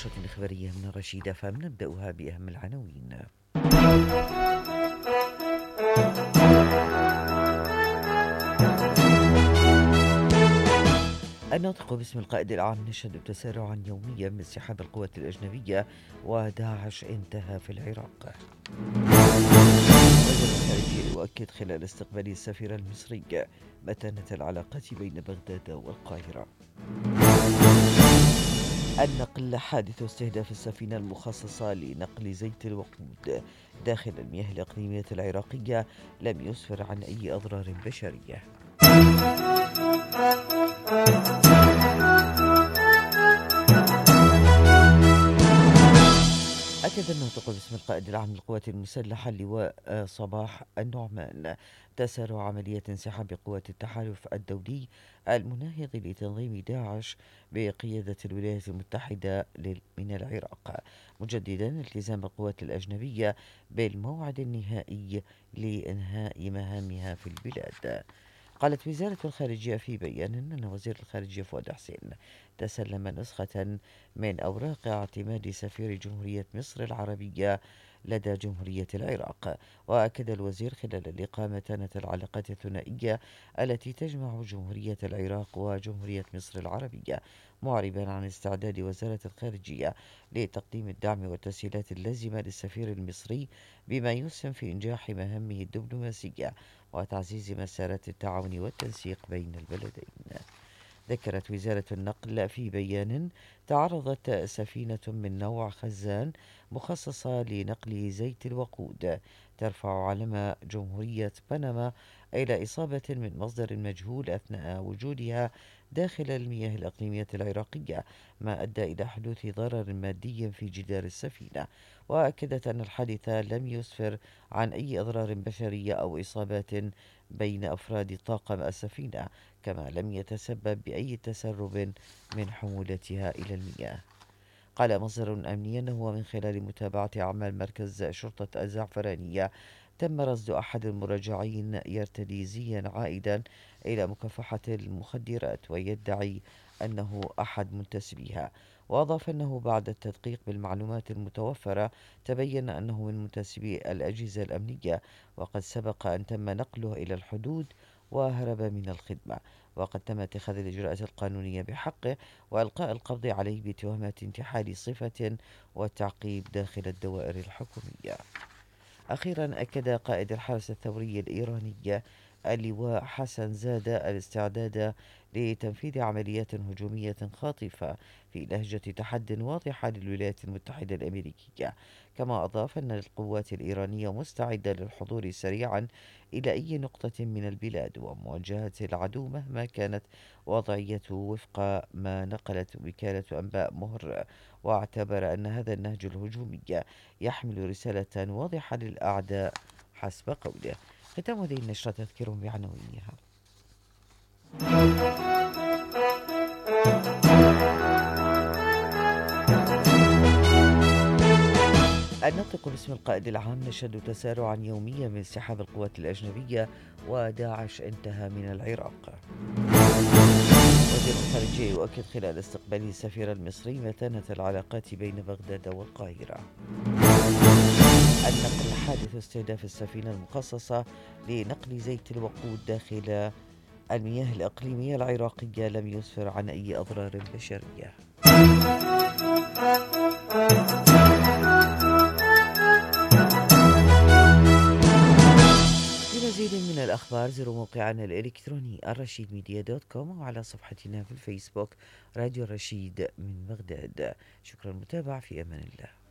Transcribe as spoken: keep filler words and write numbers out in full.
نشرة إخبارية من الرشيد فام نبدأها بأهم العناوين. الناطق باسم القائد العام نشهد تسارعا يوميا من انسحاب القوات الأجنبية، وداعش انتهى في العراق. وزير الخارجية يؤكد خلال استقبال السفير المصري متانة العلاقات بين بغداد والقاهرة. النقل: حادث استهداف السفينة المخصصة لنقل زيت الوقود داخل المياه الإقليمية العراقية لم يسفر عن أي أضرار بشرية. أكد الناطق باسم القائد العام للقوات المسلحة اللواء صباح النعمان تسارع عملية انسحاب قوات التحالف الدولي المناهض لتنظيم داعش بقيادة الولايات المتحدة من العراق، مجددا التزام القوات الأجنبية بالموعد النهائي لإنهاء مهامها في البلاد. قالت وزارة الخارجية في بيان أن وزير الخارجية فؤاد حسين تسلم نسخة من أوراق اعتماد سفير جمهورية مصر العربية لدى جمهورية العراق. وأكد الوزير خلال اللقاء متانة العلاقات الثنائية التي تجمع جمهورية العراق وجمهورية مصر العربية، معربا عن استعداد وزارة الخارجية لتقديم الدعم والتسهيلات اللازمة للسفير المصري بما يسهم في إنجاح مهامه الدبلوماسية وتعزيز مسارات التعاون والتنسيق بين البلدين. ذكرت وزارة النقل في بيان: تعرضت سفينة من نوع خزان مخصصة لنقل زيت الوقود ترفع علم جمهورية بنما إلى إصابة من مصدر مجهول أثناء وجودها داخل المياه الإقليمية العراقية، ما أدى إلى حدوث ضرر مادي في جدار السفينة. وأكدت أن الحادث لم يسفر عن أي أضرار بشرية أو إصابات بين أفراد طاقم السفينة، كما لم يتسبب بأي تسرب من حمولتها إلى المياه. قال مصدر أمني أنه من خلال متابعة أعمال مركز شرطة الزعفرانية تم رصد أحد المراجعين يرتدي زيا عائدا إلى مكافحة المخدرات ويدعي أنه أحد منتسبيها. وأضاف أنه بعد التدقيق بالمعلومات المتوفرة تبين أنه من منتسبي الأجهزة الأمنية، وقد سبق أن تم نقله إلى الحدود وهرب من الخدمة، وقد تم اتخاذ الإجراءات القانونية بحقه وإلقاء القبض عليه بتهمة انتحال صفة والتعقيب داخل الدوائر الحكومية. أخيرا أكد قائد الحرس الثوري الإيراني اللواء حسن زادة الاستعداد لتنفيذ عمليات هجومية خاطفة في لهجة تحد واضحة للولايات المتحدة الأمريكية، كما أضاف أن القوات الإيرانية مستعدة للحضور سريعا إلى أي نقطة من البلاد ومواجهة العدو مهما كانت وضعيته، وفق ما نقلت وكالة أنباء مهر. واعتبر أن هذا النهج الهجومي يحمل رسالة واضحة للأعداء حسب قوله. ختام هذه النشرة تذكر بعناوينها. الناطق باسم القائد العام نشهد تسارعا يوميا من انسحاب القوات الأجنبية، وداعش انتهى من العراق. وزير الخارجية يؤكد خلال استقباله السفير المصري متانة العلاقات بين بغداد والقاهرة. النقل: حادث استهداف السفينة المخصصة لنقل زيت الوقود داخل المياه الإقليمية العراقية لم يسفر عن أي أضرار بشرية. لمزيد من الأخبار زوروا موقعنا الإلكتروني الرشيد ميديا دوت كوم، وعلى صفحتنا في الفيسبوك راديو الرشيد من بغداد. شكرا للمتابعة، في أمان الله.